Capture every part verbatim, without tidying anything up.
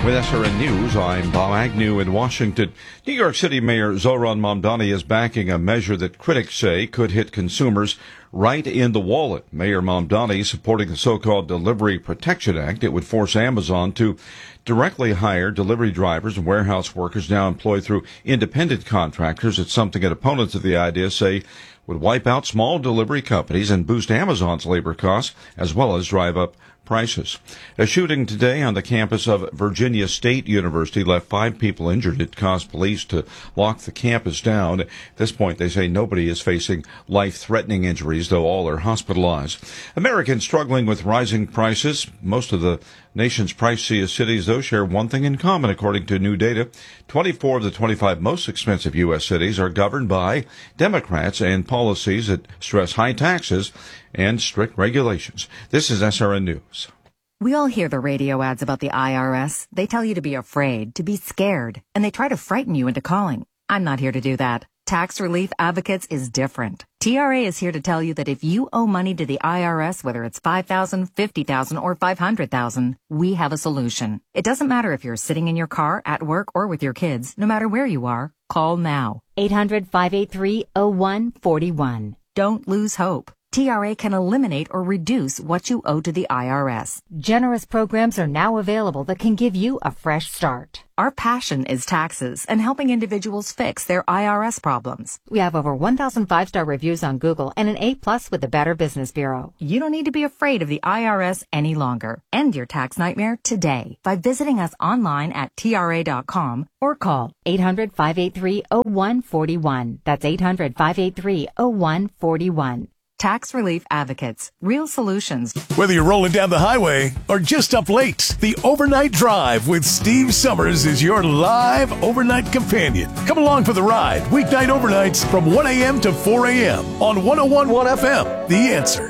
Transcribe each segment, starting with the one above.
With S R N News, I'm Bob Agnew in Washington. New York City Mayor Zohran Mamdani is backing a measure that critics say could hit consumers right in the wallet. Mayor Mamdani supporting the so-called Delivery Protection Act. It would force Amazon to directly hire delivery drivers and warehouse workers now employed through independent contractors. It's something that opponents of the idea say would wipe out small delivery companies and boost Amazon's labor costs, as well as drive up prices. A shooting today on the campus of Virginia State University left five people injured. It caused police to lock the campus down. At this point, they say nobody is facing life-threatening injuries, though all are hospitalized. Americans struggling with rising prices. Most of the nation's priciest cities, though, share one thing in common, according to new data. twenty-four of the twenty-five most expensive U S cities are governed by Democrats and policies that stress high taxes and strict regulations. This is S R N News. We all hear the radio ads about the I R S. They tell you to be afraid, to be scared, and they try to frighten you into calling. I'm not here to do that. Tax Relief Advocates is different. T R A is here to tell you that if you owe money to the I R S, whether it's five thousand dollars, fifty thousand dollars, or five hundred thousand dollars, we have a solution. It doesn't matter if you're sitting in your car, at work, or with your kids. No matter where you are, call now. eight hundred, five eight three, oh one four one. Don't lose hope. T R A can eliminate or reduce what you owe to the I R S. Generous programs are now available that can give you a fresh start. Our passion is taxes and helping individuals fix their I R S problems. We have over one thousand five-star reviews on Google and an A plus with the Better Business Bureau. You don't need to be afraid of the I R S any longer. End your tax nightmare today by visiting us online at T R A dot com or call eight hundred, five eight three, oh one four one. That's eight hundred, five eight three, oh one four one. Tax Relief Advocates. Real solutions. Whether you're rolling down the highway or just up late, the Overnight Drive with Steve Summers is your live overnight companion. Come along for the ride. Weeknight overnights from one a.m. to four a.m. on one oh one point one F M. The Answer.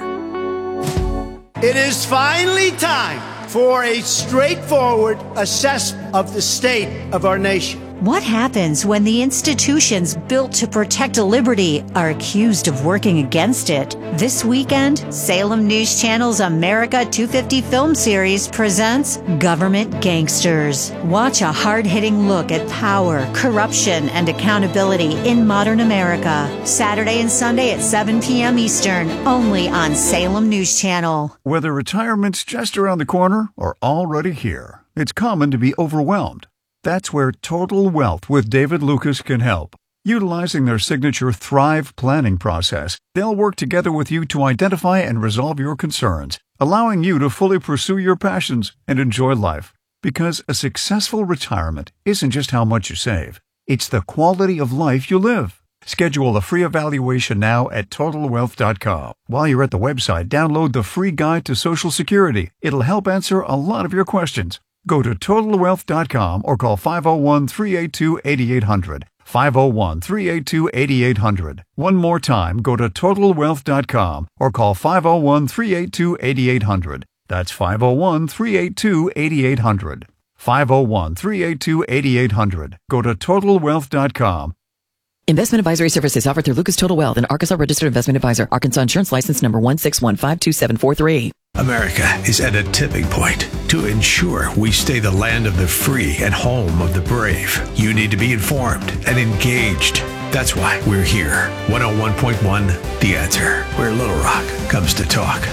It is finally time for a straightforward assessment of the state of our nation. What happens when the institutions built to protect liberty are accused of working against it? This weekend, Salem News Channel's America two fifty film series presents Government Gangsters. Watch a hard-hitting look at power, corruption, and accountability in modern America. Saturday and Sunday at seven p.m. Eastern, only on Salem News Channel. Whether retirement's just around the corner or already here, it's common to be overwhelmed. That's where Total Wealth with David Lucas can help. Utilizing their signature Thrive planning process, they'll work together with you to identify and resolve your concerns, allowing you to fully pursue your passions and enjoy life. Because a successful retirement isn't just how much you save, it's the quality of life you live. Schedule a free evaluation now at total wealth dot com. While you're at the website, download the free guide to Social Security. It'll help answer a lot of your questions. Go to total wealth dot com or call five oh one, three eight two, eight eight hundred. five oh one, three eight two, eight eight hundred. One more time, go to total wealth dot com or call five oh one, three eight two, eight eight hundred. That's five oh one, three eight two, eight eight hundred. five oh one, three eight two, eight eight hundred. Go to total wealth dot com. Investment advisory services offered through Lucas Total Wealth, an Arkansas registered investment advisor. Arkansas Insurance License number one six one five two seven four three. America is at a tipping point. To ensure we stay the land of the free and home of the brave, you need to be informed and engaged. That's why we're here. one oh one point one The Answer, where Little Rock comes to talk.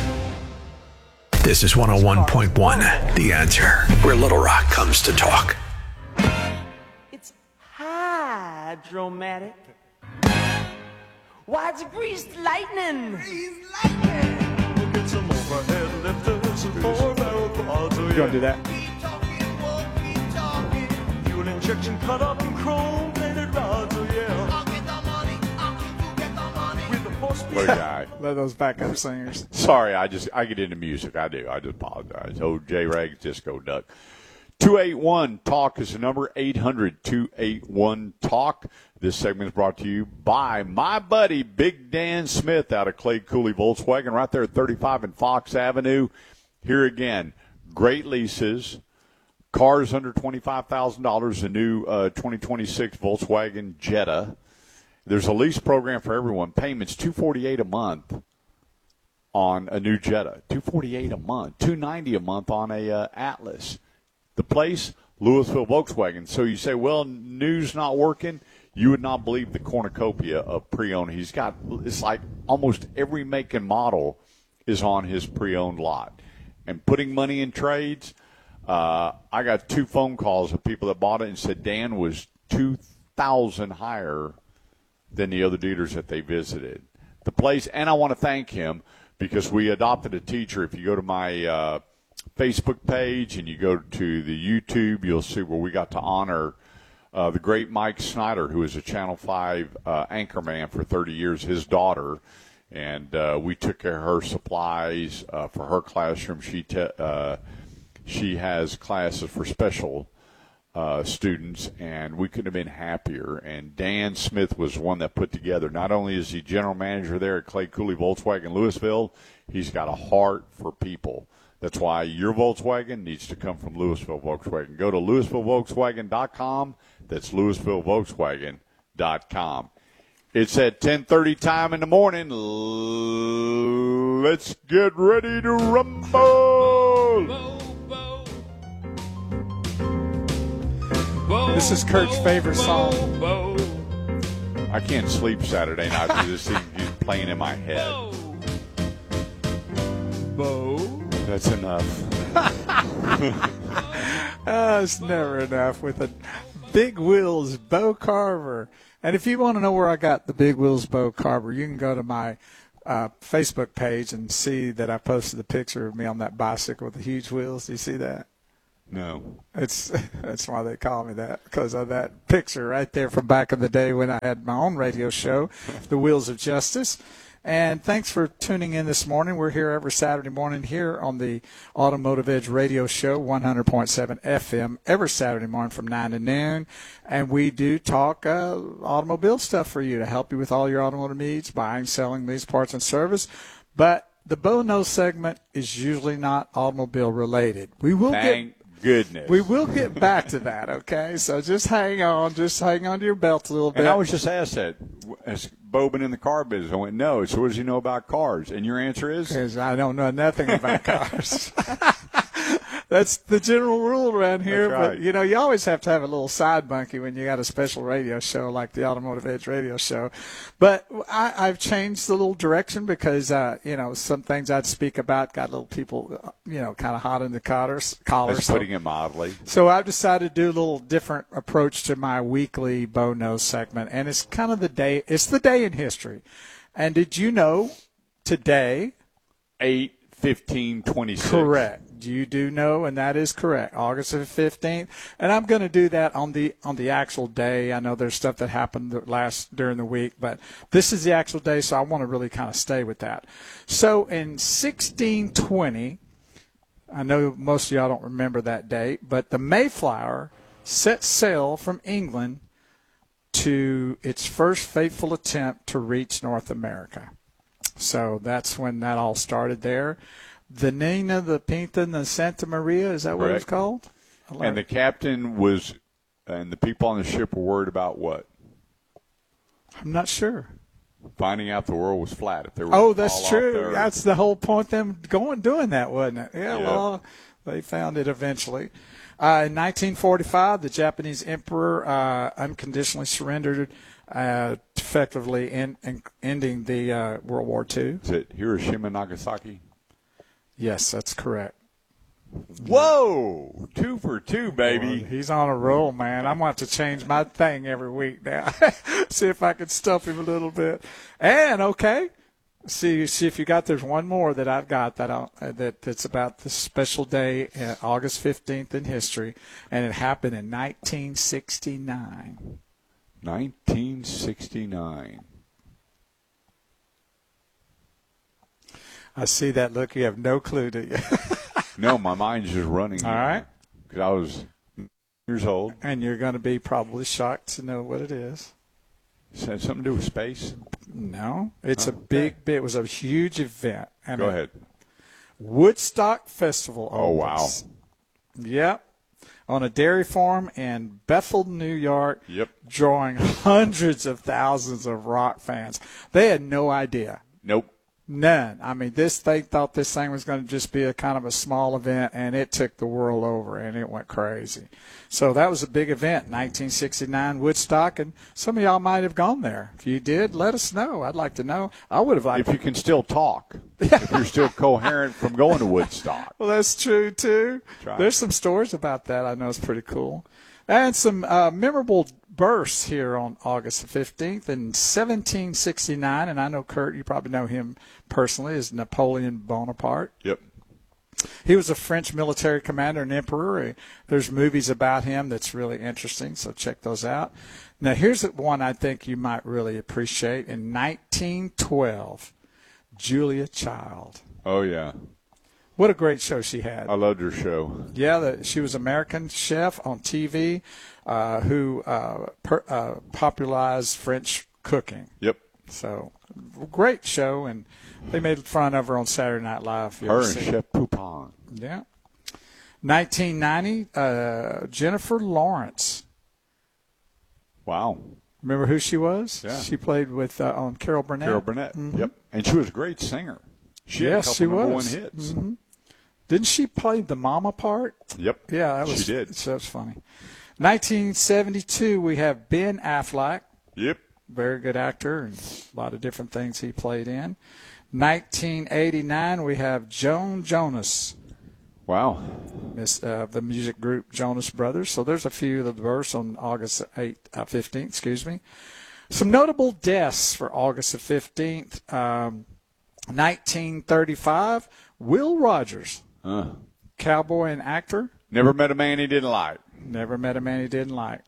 This is one oh one point one The Answer, where Little Rock comes to talk. It's hydromatic. Why, it's greased lightning. Greased lightning. We'll get some overhead lifters and four barrel quads. Oh, yeah. You gonna do that? Keep talking, won't keep talking. Fuel injection cut up and chrome plated rods. Oh, yeah. I'll get the money. I'll get the money. With the force. What a guy. Let those backup singers. Sorry, I just I get into music. I do. I just apologize. Oh, J-Rag, Disco Duck. two eight one talk is the number, eight hundred, two eight one talk. This segment is brought to you by my buddy Big Dan Smith out of Clay Cooley Volkswagen right there at thirty-five and Fox Avenue. Here again, great leases, cars under twenty-five thousand dollars, a new uh, twenty twenty-six Volkswagen Jetta. There's a lease program for everyone. Payments two hundred forty-eight dollars a month on a new Jetta, two hundred forty-eight dollars a month, two hundred ninety dollars a month on a uh, Atlas. The place, Louisville Volkswagen. So you say, well, news not working. You would not believe the cornucopia of pre-owned. He's got, it's like almost every make and model is on his pre-owned lot. And putting money in trades, uh, I got two phone calls of people that bought it and said Dan was two thousand higher than the other dealers that they visited. The place, and I want to thank him because we adopted a teacher. If you go to my uh, Facebook page and you go to the YouTube, you'll see where we got to honor uh, the great Mike Snyder, who was a Channel five uh, anchorman for thirty years, his daughter. And uh, we took care of her supplies uh, for her classroom. She te- uh, she has classes for special uh, students, and we couldn't have been happier. And Dan Smith was one that put together. Not only is he general manager there at Clay Cooley Volkswagen Louisville, he's got a heart for people. That's why your Volkswagen needs to come from Louisville Volkswagen. Go to Louisville Volkswagen dot com. That's Louisville Volkswagen dot com. It's at ten thirty time in the morning. Let's get ready to rumble. This is Kurt's favorite song. I can't sleep Saturday night because this thing is playing in my head. Bo. That's enough. Oh, it's never enough with a Big Wheels Bo Carver. And if you want to know where I got the Big Wheels Bo Carver, you can go to my uh, Facebook page and see that I posted a picture of me on that bicycle with the huge wheels. Do you see that? No. It's that's why they call me that, because of that picture right there from back in the day when I had my own radio show, The Wheels of Justice. And thanks for tuning in this morning. We're here every Saturday morning here on the Automotive Edge radio show, one hundred point seven F M, every Saturday morning from nine to noon. And we do talk uh, automobile stuff for you to help you with all your automotive needs, buying, selling, lease, parts, and service. But the Bo Knows segment is usually not automobile related. We will Thank get goodness. We will get back to that, okay? So just hang on. Just hang on to your belt a little bit. And I was just asked that. Has Bo been in the car business? I went, no. So what does he know about cars? And your answer is? Because I don't know nothing about cars. That's the general rule around here. That's right. But, you know, you always have to have a little side monkey when you got a special radio show like the Automotive Edge radio show. But I, I've changed the little direction because, uh, you know, some things I'd speak about got little people, you know, kind of hot in the collars. collars That's so, putting it mildly. So I've decided to do a little different approach to my weekly Bo Knows segment. And it's kind of the day, it's the day in history. And did you know today? eight fifteen twenty-six Correct. You do know, and that is correct. August the fifteenth, and I'm going to do that on the on the actual day. I know there's stuff that happened last during the week, but this is the actual day, so I want to really kind of stay with that. So in sixteen twenty, I know most of y'all don't remember that date, but the Mayflower set sail from England to its first fateful attempt to reach North America. So that's when that all started there. The Nina, the Pinta, and the Santa Maria, is that what Correct. it's called? And the captain was, and the people on the ship were worried about what? I'm not sure. Finding out the world was flat. If they were Oh, to that's fall true. off there. That's the whole point, them going doing that, wasn't it? Yeah, Yeah. well, they found it eventually. Uh, in nineteen forty-five, the Japanese emperor uh, unconditionally surrendered, uh, effectively in, in, ending the uh, World War Two. Is it Hiroshima, Nagasaki? Yes, that's correct. Whoa! Two for two, baby. Boy, he's on a roll, man. I'm going to have to change my thing every week now. See if I can stump him a little bit. And, okay, see see if you got, there's one more that I've got that I'll, uh, that that's about this special day, uh, August fifteenth in history, and it happened in nineteen sixty-nine. nineteen sixty-nine. I see that look. You have no clue, do you? No, my mind's just running. All right. Because I was years old. And you're going to be probably shocked to know what it is. Does it have something to do with space? No. It's Oh, a big, okay. big, it was a huge event. And Go it- ahead. Woodstock Festival. Oh, wow. opens. Yep. On a dairy farm in Bethel, New York. Yep. Drawing hundreds of thousands of rock fans. They had no idea. Nope. None. I mean, this they thought this thing was going to just be a kind of a small event, and it took the world over, and it went crazy. So that was a big event, nineteen sixty-nine Woodstock, and some of y'all might have gone there. If you did, let us know. I'd like to know. I would have liked. If you can still talk, if you're still coherent from going to Woodstock. Well, that's true too. Try. There's some stories about that. I know it's pretty cool, and some uh, memorable births here on August the fifteenth in seventeen sixty-nine, and I know Kurt, you probably know him personally, is Napoleon Bonaparte. Yep. He was a French military commander and emperor. There's movies about him that's really interesting, so check those out. Now, here's one I think you might really appreciate. In nineteen twelve, Julia Child. Oh, yeah. What a great show she had. I loved her show. Yeah, the, she was an American chef on T V uh, who uh, per, uh, popularized French cooking. Yep. So, great show, and they made fun of her on Saturday Night Live. Her and Chef Poupon. Yeah. nineteen ninety, uh, Jennifer Lawrence. Wow. Remember who she was? Yeah. She played with uh, on Carol Burnett. Carol Burnett. Mm-hmm. Yep. And she was a great singer. She yes, had a she couple number was. one hits. Mm-hmm. Didn't she play the mama part? Yep. Yeah, that was, she did. So that's funny. nineteen seventy-two, we have Ben Affleck. Yep. Very good actor, and a lot of different things he played in. nineteen eighty-nine, we have Joan Jonas. Wow. Miss, uh, the music group Jonas Brothers. So there's a few of the verse on August eighth, uh, fifteenth, excuse me. Some notable deaths for August the fifteenth. Um, nineteen thirty-five, Will Rogers, Uh. cowboy and actor. Never met a man he didn't like. Never met a man he didn't like.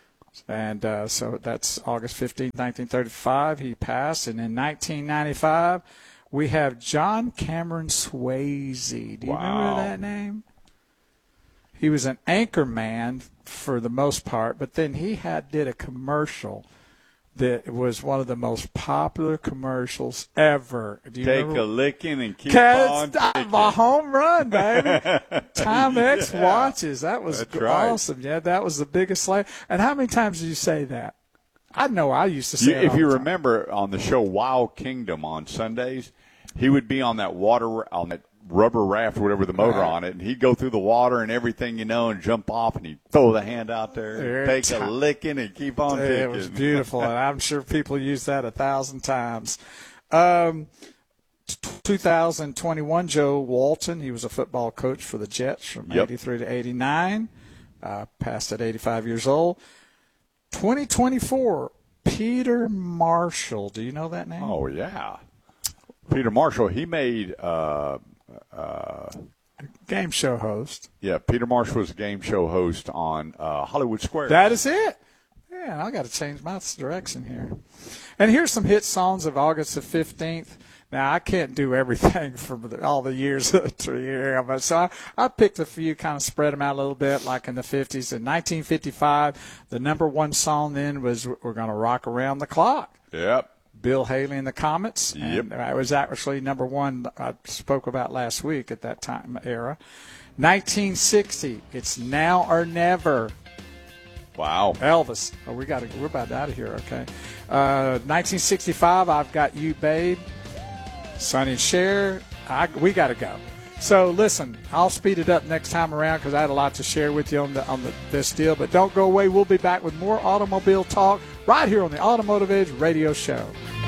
And uh, so that's August fifteenth, nineteen thirty-five. He passed. And in nineteen ninety-five, we have John Cameron Swayze. Do you Wow. remember that name? He was an anchor man for the most part, but then he had did a commercial that was one of the most popular commercials ever. Do you Take remember? a licking and keep Cats, on ticking. my home run, baby. Timex Yeah. watches. That was That's g- right. awesome. Yeah, that was the biggest slave. And how many times did you say that? I know I used to say You, it if all you the time. remember on the show Wild Kingdom on Sundays, he would be on that water on that rubber raft or whatever the motor Right. on it, and he'd go through the water and everything, you know, and jump off, and he'd throw the hand out there, Every and take time. a licking, and keep on Yeah, ticking. it was beautiful, and I'm sure people use that a thousand times. Um, t- two thousand twenty-one, Joe Walton. He was a football coach for the Jets from Yep. eighty-three to eighty-nine. Uh, passed at eighty-five years old. twenty twenty-four, Peter Marshall. Do you know that name? Oh yeah, Peter Marshall. He made. Uh, uh, Game show host. yeah, Peter Marshall was a game show host on uh, Hollywood Square. That is it. Yeah, I got to change my direction here. And here's some hit songs of August the fifteenth. Now, I can't do everything from the, all the years of the year, but so I, I picked a few, kind of spread them out a little bit, like in the fifties. In nineteen fifty-five, the number one song then was We're Gonna Rock Around the Clock. Yep. Bill Haley and the Comets. Yep. And it was actually number one I spoke about last week at that time era. nineteen sixty, It's Now or Never. Wow. Elvis. Oh, we got to. We're about out of here. Okay. Uh, nineteen sixty-five. I've Got You, Babe. Sonny and Cher. I, we got to go. So listen, I'll speed it up next time around because I had a lot to share with you on the on the, this deal. But don't go away. We'll be back with more automobile talk right here on the Automotive Edge Radio Show.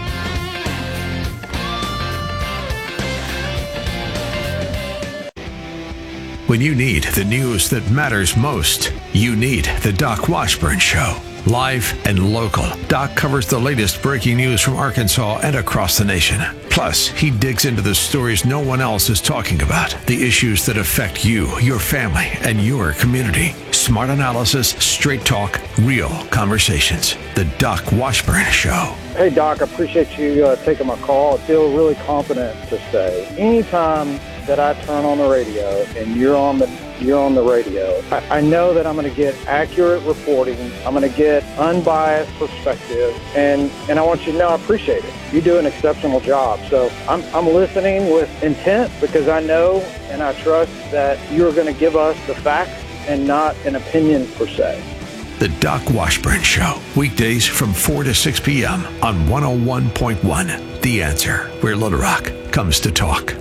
When you need the news that matters most, you need the Doc Washburn Show. Live and local, Doc covers the latest breaking news from Arkansas and across the nation. Plus, he digs into the stories no one else is talking about, the issues that affect you, your family, and your community. Smart analysis, straight talk, real conversations. The Doc Washburn Show. Hey, Doc, I appreciate you uh, taking my call. I feel really confident to say anytime that I turn on the radio and you're on the you're on the radio, I, I know that I'm going to get accurate reporting. I'm going to get unbiased perspective, and, and I want you to know I appreciate it. You do an exceptional job. So I'm, I'm listening with intent because I know and I trust that you're going to give us the facts and not an opinion per se. The Doc Washburn Show, weekdays from four to six p.m. on one oh one point one. The Answer. We're Little Rock. comes to talk.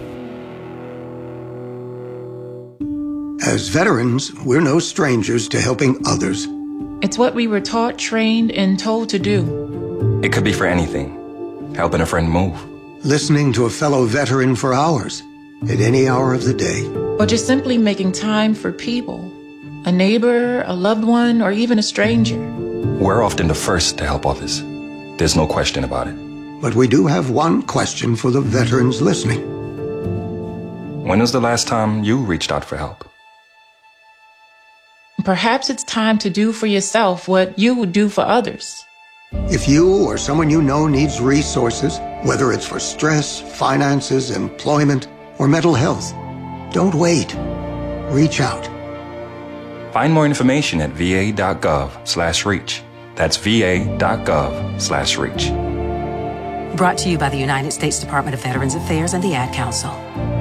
As veterans, we're no strangers to helping others. It's what we were taught, trained, and told to do. It could be for anything. Helping a friend move. Listening to a fellow veteran for hours, at any hour of the day. Or just simply making time for people. A neighbor, a loved one, or even a stranger. We're often the first to help others. There's no question about it. But we do have one question for the veterans listening. When was the last time you reached out for help? Perhaps it's time to do for yourself what you would do for others. If you or someone you know needs resources, whether it's for stress, finances, employment, or mental health, don't wait. Reach out. Find more information at va.gov slash reach. That's va.gov slash reach. Brought to you by the United States Department of Veterans Affairs and the Ad Council.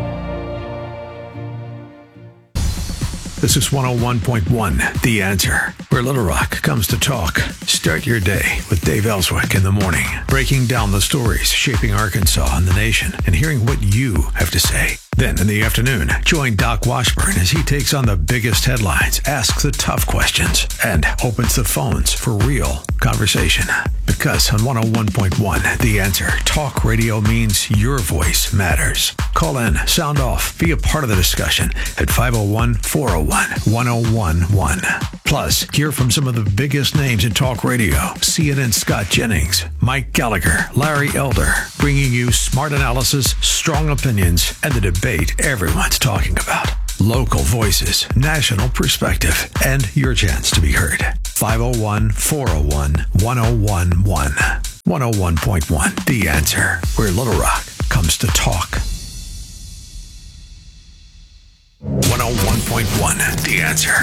This is one oh one point one, The Answer, where Little Rock comes to talk. Start your day with Dave Ellswick in the morning, breaking down the stories shaping Arkansas and the nation, and hearing what you have to say. Then in the afternoon, join Doc Washburn as he takes on the biggest headlines, asks the tough questions, and opens the phones for real conversation. Because on one oh one point one, The Answer, talk radio means your voice matters. Call in, sound off, be a part of the discussion at five oh one, four oh one, one oh one one. Plus, hear from some of the biggest names in talk radio. C N N's Scott Jennings, Mike Gallagher, Larry Elder, bringing you smart analysis, strong opinions, and the debate everyone's talking about. Local voices, national perspective, and your chance to be heard. five oh one, four oh one, one oh one one. one oh one point one, The Answer, where Little Rock comes to talk. one oh one point one, The Answer.